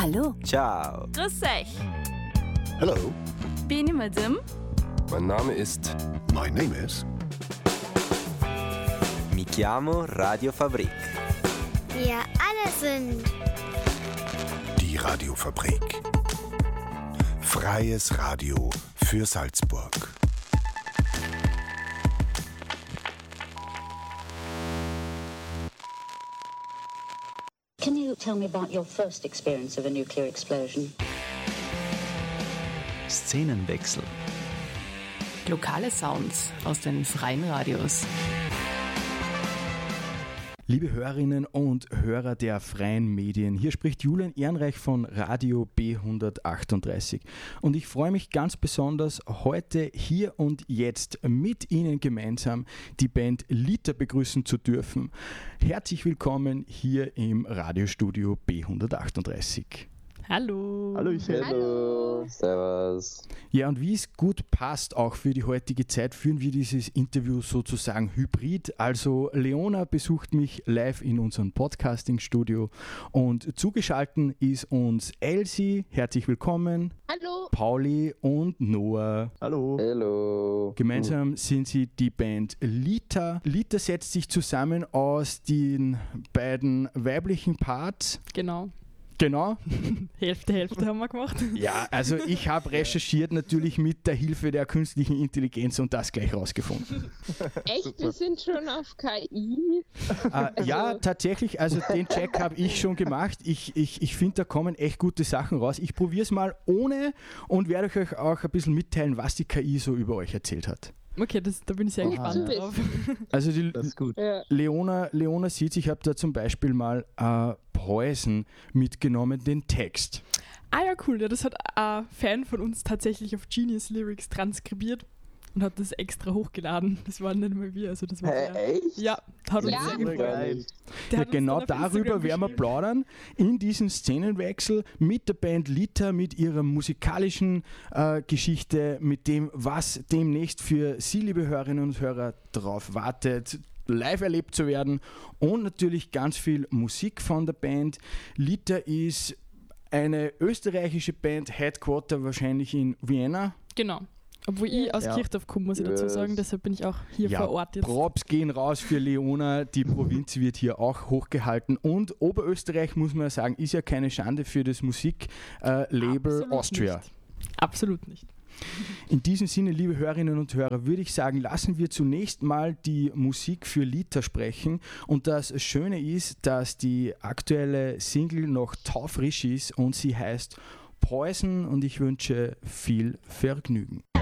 Hallo. Ciao. Grüß euch. Hello. Bin ich Madame? Mein Name ist. My name is. Mi chiamo Radio Fabrik. Wir alle sind Die Radiofabrik. Freies Radio für Salzburg. Can you tell me about your first experience of a nuclear explosion? Szenenwechsel. Lokale Sounds aus den freien Radios. Liebe Hörerinnen und Hörer der freien Medien, hier spricht Julian Ehrenreich von Radio B138 und ich freue mich ganz besonders, heute, hier und jetzt mit Ihnen gemeinsam die Band Liter begrüßen zu dürfen. Herzlich willkommen hier im Radiostudio B138. Hallo. Hallo, servus. Ja, und wie es gut passt, auch für die heutige Zeit, führen wir dieses Interview sozusagen hybrid. Also Leona besucht mich live in unserem Podcasting-Studio und zugeschaltet ist uns Elsie. Herzlich willkommen. Hallo. Pauli und Noah. Hallo. Hello. Gemeinsam sind sie die Band Liter. Liter setzt sich zusammen aus den beiden weiblichen Parts. Genau. Hälfte haben wir gemacht. Ja, also ich habe recherchiert natürlich mit der Hilfe der künstlichen Intelligenz und das gleich rausgefunden. Echt? Wir sind schon auf KI? Ja, tatsächlich, also den Check habe ich schon gemacht. Ich finde, da kommen echt gute Sachen raus. Ich probiere es mal ohne und werde euch auch ein bisschen mitteilen, was die KI so über euch erzählt hat. Okay, da bin ich sehr gespannt drauf. Also die Das ist gut. Ja. Leona sieht, ich habe da zum Beispiel mal Poison mitgenommen, den Text. Ah ja, cool. Ja, das hat ein Fan von uns tatsächlich auf Genius Lyrics transkribiert und hat das extra hochgeladen. Das waren nicht mal wir. Also das war Echt? Ja, hat uns Ja. sehr gefreut. Geil. Der Ja, hat uns genau dann auf darüber Instagram werden wir geschrieben. plaudern, in diesem Szenenwechsel mit der Band Liter, mit ihrer musikalischen Geschichte, mit dem, was demnächst für Sie, liebe Hörerinnen und Hörer, darauf wartet, live erlebt zu werden und natürlich ganz viel Musik von der Band. Liter ist eine österreichische Band, Headquarter wahrscheinlich in Vienna. Genau. Obwohl ich aus Ja. Kirchdorf komme, muss ich dazu sagen. Deshalb bin ich auch hier vor Ort jetzt. Props gehen raus für Leona, die Provinz wird hier auch hochgehalten und Oberösterreich, muss man sagen, ist ja keine Schande für das Musiklabel Absolut Austria. Nicht. Absolut nicht. In diesem Sinne, liebe Hörerinnen und Hörer, würde ich sagen, lassen wir zunächst mal die Musik für Liter sprechen. Und das Schöne ist, dass die aktuelle Single noch taufrisch ist und sie heißt Poison und ich wünsche viel Vergnügen.